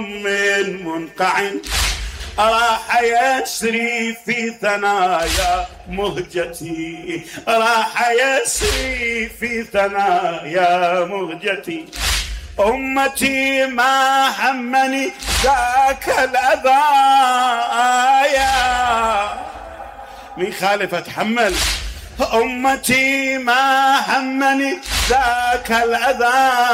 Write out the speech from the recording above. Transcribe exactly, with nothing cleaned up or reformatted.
من منقع راح يسري في ثنايا مهجتي، راح يسري في ثنايا مهجتي. أمتي ما همني ذاك الأذايا، من خالف أتحمل. أمتي ما همني ذاك الأذى